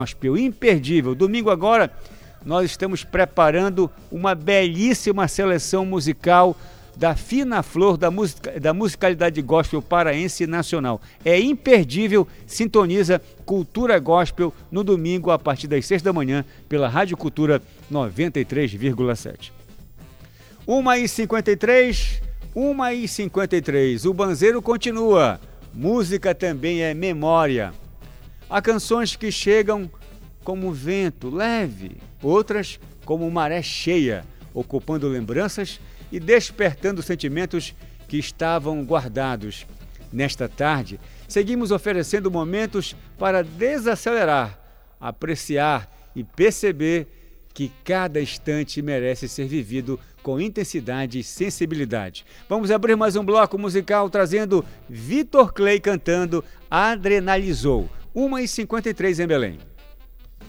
gospel imperdível. Domingo agora nós estamos preparando uma belíssima seleção musical da fina flor da musicalidade gospel paraense e nacional. É imperdível, sintoniza Cultura Gospel no domingo a partir das 6 da manhã pela Rádio Cultura 93,7. 1h53, 1h53, o banzeiro continua. Música também é memória. Há canções que chegam como vento leve, outras como maré cheia, ocupando lembranças e despertando sentimentos que estavam guardados. Nesta tarde, seguimos oferecendo momentos para desacelerar, apreciar e perceber que cada instante merece ser vivido com intensidade e sensibilidade. Vamos abrir mais um bloco musical trazendo Vitor Clay cantando Adrenalizou. 1h53 em Belém.